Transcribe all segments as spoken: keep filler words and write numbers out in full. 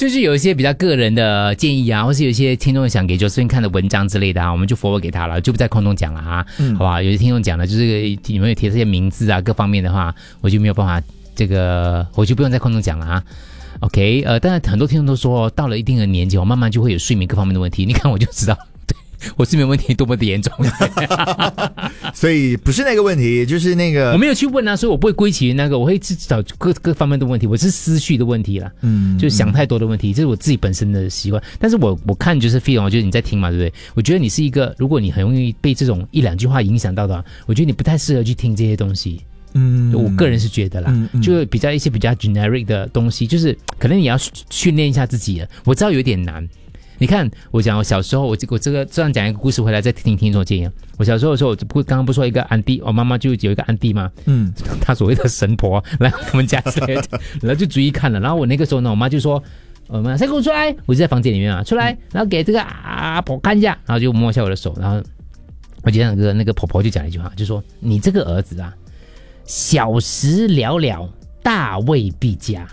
就是有一些比较个人的建议啊，或是有一些听众想给 Josephine 看的文章之类的啊，我们就 forward 给他了，就不在空中讲了啊，嗯、好吧？有些听众讲了，就是你们有贴这些名字啊，各方面的话，我就没有办法，这个我就不用在空中讲了啊。OK， 呃，但是很多听众都说，到了一定的年纪，我慢慢就会有睡眠各方面的问题。你看，我就知道，对我睡眠问题多么的严重。 所以不是那个问题，就是那个我没有去问啊，所以我不会归结于那个，我会去找各各方面的问题，我是思绪的问题啦，嗯，就是想太多的问题，这是我自己本身的习惯。但是我我看就是 feel， 我觉得你在听嘛，对不对？我觉得你是一个，如果你很容易被这种一两句话影响到的话，我觉得你不太适合去听这些东西。嗯，我个人是觉得啦，嗯嗯、就比较一些比较 generic 的东西，就是可能你要训练一下自己了。我知道有点难。你看，我讲我小时候，我这我这个这样讲一个故事回来，再听听众建议。我小时候的时候，我不刚刚不说一个安迪，我妈妈就有一个安迪嘛，嗯，她所谓的神婆来我们家之类的，然后就逐一看了。然后我那个时候呢，我妈就说：“我妈，再给我出来！”我就在房间里面啊，出来，然后给这个阿婆看一下，然后就摸一下我的手，然后我记得那个那个婆婆就讲了一句话，就说：“你这个儿子啊。”小时了了，大未必佳。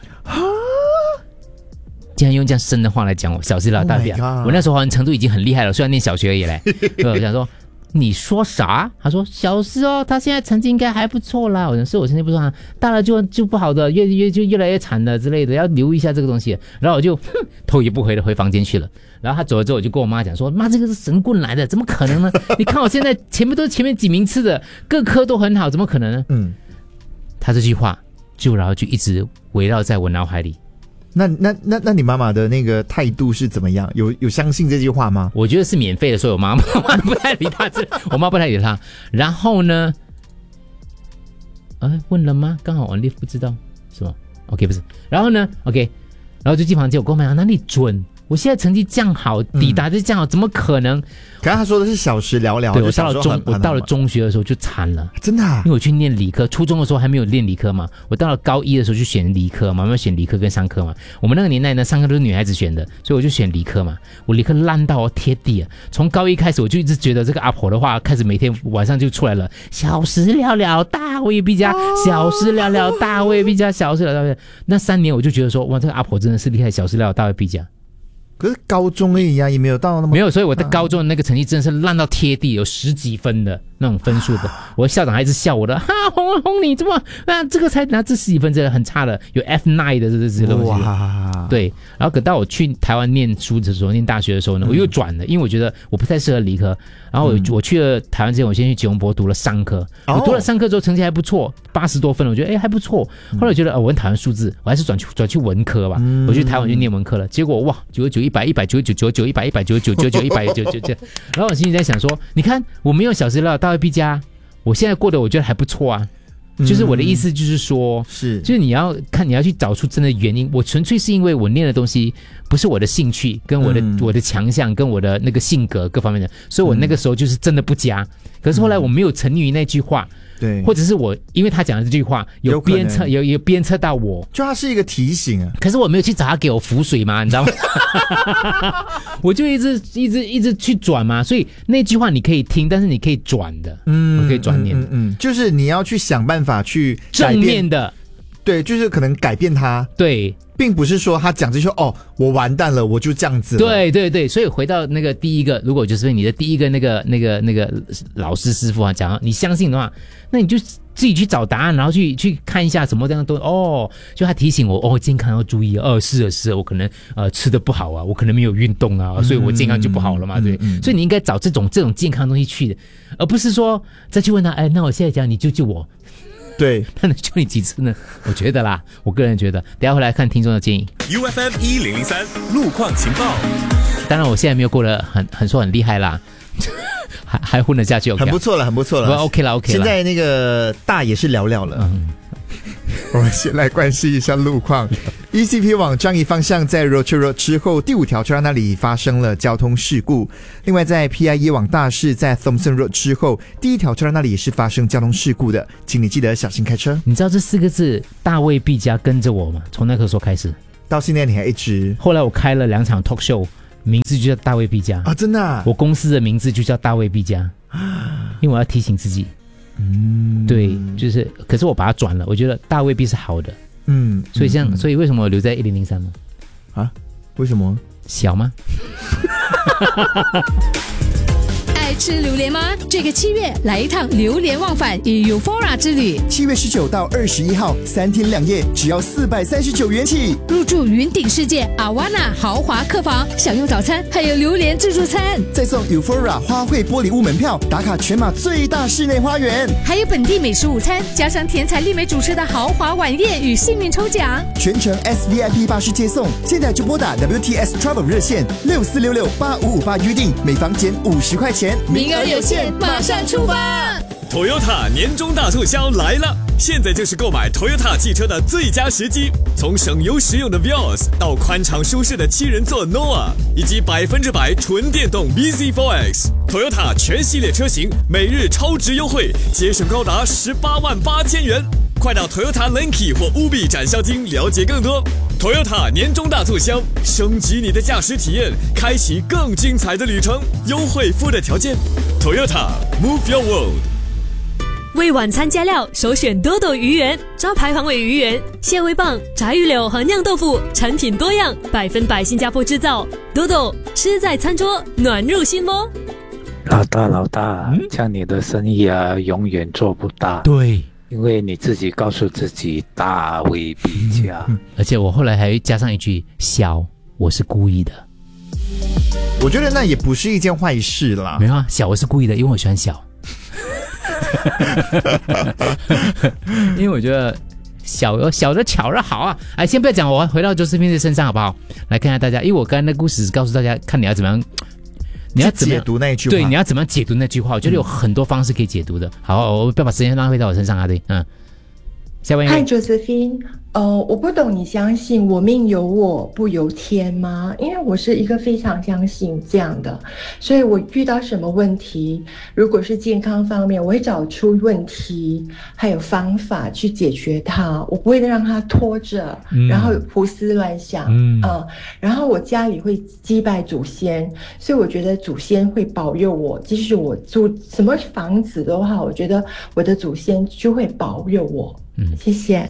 竟然用这样深的话来讲我，小时了大未必佳。我那时候好像程度已经很厉害了，虽然念小学而已嘞。我想说，你说啥？他说小时哦，他现在成绩应该还不错啦。我说是我成绩不错啊，大了就就不好的，越越就越来越惨的之类的，要留意一下这个东西。然后我就哼头也不回的回房间去了。然后他走了之后，我就跟我妈讲说：“妈，这个是神棍来的，怎么可能呢？你看我现在前面都是前面几名次的，各科都很好，怎么可能呢？”嗯，他这句话就然后就一直围绕在我脑海里。 那那那那你妈妈的那个态度是怎么样？有有相信这句话吗？ 我觉得是免费的，所以我妈妈不太理他，我妈不太理他。然后呢，呃，问了吗？刚好王丽不知道是吗 ？OK， 不是。然后呢 ？OK， 然后就进房间，我跟我妈讲哪里准。我现在成绩这样好，抵达就这样好，怎么可能？ 刚刚他说的是小时了了， 对，我到了中，我到了中学的时候就惨了， 真的、啊， 因为我去念理科，初中的时候还没有念理科嘛，我到了高一的时候就选理科嘛，我们要选理科跟商科嘛。我们那个年代呢，商科都是女孩子选的，所以我就选理科嘛。我理科烂到贴地啊！从高一开始，我就一直觉得这个阿婆的话，开始每天晚上就出来了。小时了了，大未必佳；小时了了，大未必佳；小时了了，那三年我就觉得说，哇，这个阿婆真的是厉害，小时了了，大未必佳。 可是高中而已啊，也没有到那么没有，所以我在高中的那个成绩真的是烂到贴地，有十几分的那种分数的。我校长还一直笑我的，哈哄哄你这么那这个才拿这十几分，真的很差的，有 F 九 的这这些东西。哇，对。然后等到我去台湾念书的时候，念大学的时候呢，我又转了，因为我觉得我不太适合理科。然后我、嗯、我去了台湾之前，我先去吉隆坡读了商科。哦、我读了商科之后，成绩还不错，八十多分，我觉得哎还不错。后来我觉得、哦、我很讨厌数字，我还是转去转去文科吧。嗯、我去台湾就念文科了，结果哇，九十九、一百、一百九十九、九十九、一百、一百九十九、九十九、一百九十九，然后我心里在想说，你看我没有小时了大未必佳，我现在过得我觉得还不错啊。就是我的意思就是说、嗯、是就是你要看你要去找出真的原因，我纯粹是因为我念的东西不是我的兴趣跟我的、嗯、我的强项跟我的那个性格各方面的，所以我那个时候就是真的不佳、嗯、可是后来我没有沉溺于那句话，对，或者是我因为他讲的这句话有鞭策有有鞭策到我， 就他是一个提醒啊， 可是我没有去找他给我符水嘛，你知道吗？我就一直一直一直去转嘛，所以那句话你可以听，但是你可以转的，嗯，我可以转念的，嗯 嗯, 嗯， 就是你要去想办法去正面的， 对，就是可能改变他， 对， 并不是说他讲这句哦，我完蛋了，我就这样子了， 对对对，所以回到那个第一个，如果就是你的第一个那个那个那个老师师傅啊讲，你相信的话，那你就自己去找答案，然后去去看一下什么这样都哦，就他提醒我哦，健康要注意哦，是的是的，我可能呃吃的不好啊，我可能没有运动啊，所以我健康就不好了嘛，嗯、对、嗯，所以你应该找这种这种健康的东西去的，而不是说再去问他，哎，那我现在讲你救救我。 对， 他能救你几次呢？我觉得啦，我个人觉得，等一下回来看听众的建议。 U F M 一零零三路况情报。 当然，我现在没有过得很很说很厉害啦，还还混得下去 ，OK， 很不错了，很不错了 ，OK 了 ，OK 了。 现在那个大也是聊聊了。嗯我们先来关心一下路况。E C P 往樟宜方向在 Rochor Road 之后，第五条车道那里发生了交通事故。另外，在 P I E 往大市在 Thomson Road 之后，第一条车道那里也是发生交通事故的，请你记得小心开车。 你知道这四个字大未必佳跟着我吗？从那个时候开始， 到现在你还一直。 后来我开了两场 talk show， 名字就叫大未必佳啊，真的、啊。 我公司的名字就叫大未必佳，因为我要提醒自己。嗯，对，就是，可是我把它转了，我觉得大未必是好的，嗯，所以像，嗯、所以为什么我留在一零零三呢？ 啊， 为什么？ 小吗？ 爱吃榴莲吗？这个七月来一趟榴莲忘返与 Euphoria 之旅。 七月十九到二十一号，三天两夜，只要四百三十九元起。 入住云顶世界阿瓦纳豪华客房，享用早餐，还有榴莲自助餐， 再送 Euphoria 花卉玻璃屋门票，打卡全马最大室内花园， 还有本地美食午餐，加上甜彩丽美主持的豪华晚宴与幸运抽奖， 全程 S V I P 巴士接送。现在就拨打 W T S Travel 热线六四六六八五五八预定，每房减五十块钱。 名额有限，马上出发 ！Toyota 年终大促销来了，现在就是购买 Toyota 汽车的最佳时机。从省油实用的 Vios 到宽敞舒适的七人座 Noah， 以及百分之百纯电动 B Z 四 X，Toyota 全系列车型每日超值优惠，节省高达十八万八千元。快到 Toyota Lenki 或 Ubi 展销厅了解更多。Toyota 年终大促销，升级你的驾驶体验，开启更精彩的旅程，优惠附带条件。Toyota Move Your World。 为晚餐加料，首选多多鱼圆，招牌黄尾鱼圆、蟹味棒、炸鱼柳和酿豆腐，产品多样，百分百新加坡制造。多多吃在餐桌，暖入心窝。 老大老大，嗯、这样你的生意啊，永远做不大。 对。 因为你自己告诉自己大未必佳、嗯， 而且我后来还加上一句小，我是故意的。 我觉得那也不是一件坏事啦。 没有啊，小我是故意的，因为我喜欢小。因为我觉得小小的巧儿好啊。哎，先不要讲，我回到周世斌的身上好不好？来看一下大家，因为我刚才那故事告诉大家，看你要怎么样。你要怎么解读那一句话？ 对，你要怎么样解读那句话？我觉得有很多方式可以解读的。好，我不要把时间浪费到我身上啊！对，嗯。下面一位。 嗨，Josephine，呃，我不懂你相信我命由我不由天吗？因为我是一个非常相信这样的，所以我遇到什么问题，如果是健康方面，我会找出问题，还有方法去解决它，我不会让它拖着，嗯、然后胡思乱想，嗯、呃，然后我家里会祭拜祖先，所以我觉得祖先会保佑我，即使我住什么房子的话，我觉得我的祖先就会保佑我。嗯，谢谢。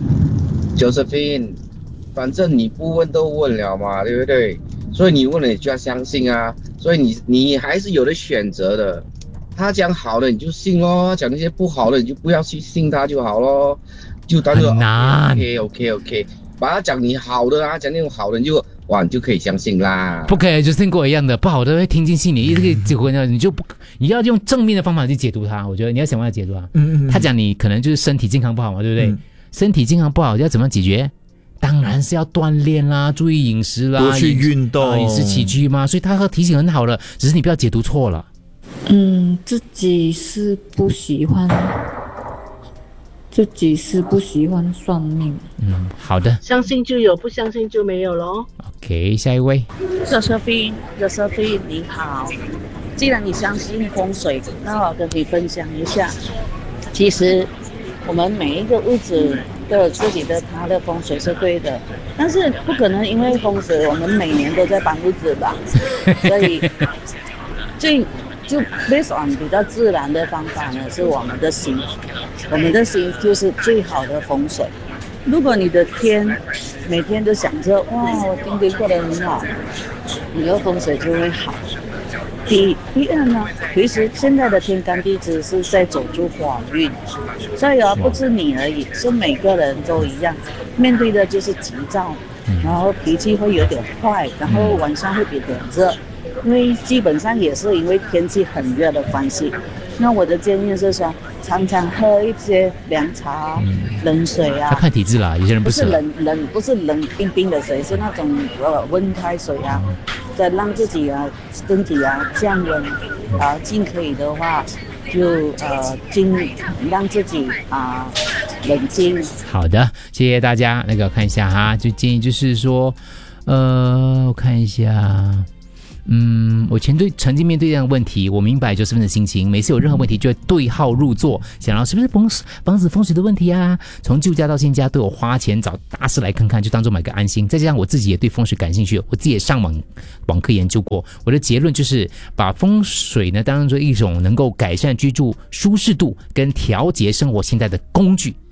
Josephine， 反正你不问都问了嘛，对不对？所以你问了你就要相信啊，所以你你还是有的选择的。他讲好的你就信咯，讲那些不好的你就不要去信他就好咯，就当做 OK OK OK， 把他讲你好的啊，讲那种好的你就哇你就可以相信啦。 不可以，就跟我一样的，不好的会听进心里，一直结婚你就不，你要用正面的方法去解读它。我觉得你要想办法解读啊。嗯嗯。他讲你可能就是身体健康不好嘛，对不对？嗯、身体健康不好要怎么解决？当然是要锻炼啦，注意饮食啦， 多去运动， 饮食起居嘛。所以他的提醒很好了，只是你不要解读错了。 嗯，自己是不喜欢，自己是不喜欢算命。 嗯，好的。 相信就有，不相信就没有咯。 OK， 下一位。 Josephine，Josephine 你好。既然你相信风水，那我跟你分享一下。其实我们每一个屋子都有自己的它的风水是对的，但是不可能因为风水我们每年都在搬屋子吧。所以最就 based on 比较自然的方法呢，是我们的心，我们的心就是最好的风水。如果你的天每天都想着哇，我今天过得很好，你的风水就会好。第第二呢，其实现在的天干地支是在走出火运，所以啊，不是你而已，是每个人都一样，面对的就是急躁，然后脾气会有点坏，然后晚上会有点热。因为基本上也是因为天气很热的关系，那我的建议是说，常常喝一些凉茶、嗯、冷水啊。 他看体质啦，有些人不是冷冷，不是冷冰冰的水，是那种呃温开水啊，再让自己啊身体啊降温啊，尽可以的话就呃尽让自己啊冷静。 好的，谢谢大家。那个看一下哈，就建议就是说，呃，我看一下。嗯，我前对曾经面对这样的问题，我明白周世斌的心情。每次有任何问题，就会对号入座，想到是不是风房子风水的问题啊？从旧家到新家，都有花钱找大师来看看，就当做买个安心。再加上我自己也对风水感兴趣，我自己也上网网课研究过。我的结论就是，把风水呢当做一种能够改善居住舒适度跟调节生活心态的工具。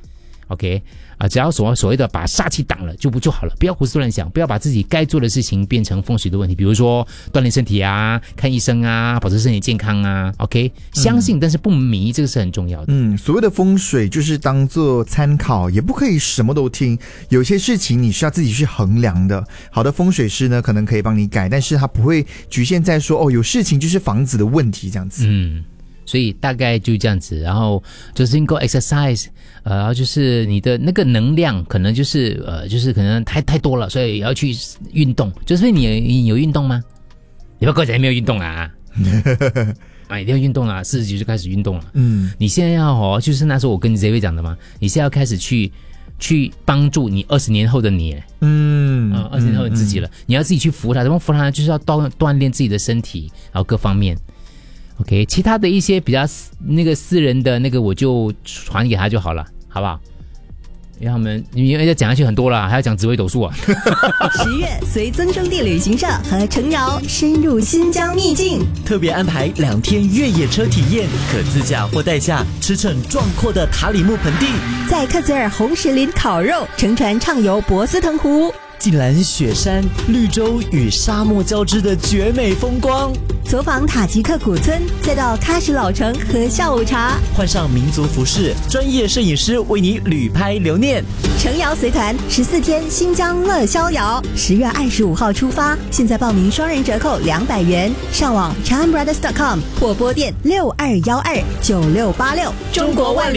OK 啊，只要所所谓的把煞气挡了就不就好了，不要胡思乱想，不要把自己该做的事情变成风水的问题，比如说锻炼身体啊、看医生啊、保持身体健康啊。OK， 相信、嗯、但是不迷，这个是很重要的。 嗯，所谓的风水就是当做参考，也不可以什么都听，有些事情你需要自己去衡量的。好的风水师呢，可能可以帮你改，但是他不会局限在说哦，有事情就是房子的问题这样子。 嗯。所以大概就这样子，然后就是 go exercise， 呃，然后就是你的那个能量可能就是呃，就是可能太太多了，所以也要去运动。就是你你有运动吗？你不要跟我讲没有运动啊！啊，一定要运动啊！四十几就开始运动了。嗯，你现在要哦，就是那时候我跟这位讲的嘛，你现在要开始去去帮助你二十年后的你。嗯啊，二十年后的自己了，嗯嗯、你要自己去扶他，怎么扶他呢？就是要锻锻炼自己的身体，然后各方面。OK， 其他的一些比较那个私人的那个，我就传给他就好了，好不好？因为他们因为要讲下去很多了，还要讲紫微斗数啊。 十月随增生地旅行社和程瑶深入新疆秘境， 特别安排两天越野车体验，可自驾或代驾驰骋壮阔的塔里木盆地， 在克孜尔红石林烤肉，乘船畅游博斯腾湖。 近览雪山、绿洲与沙漠交织的绝美风光， 走访塔吉克古村，再到喀什老城喝下午茶， 换上民族服饰，专业摄影师为你旅拍留念。 程瑶随团十四天新疆乐逍遥，十月二十五号出发，现在报名双人折扣两百元，上网 charm brothers dot com 或拨电六二一二九六八六。中国万里